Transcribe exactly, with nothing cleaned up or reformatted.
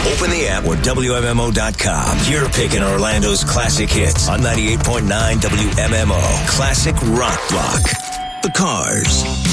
Open the app or W M M O dot com. You're picking Orlando's classic hits on ninety-eight point nine W M M O. Classic Rock Block. The Cars.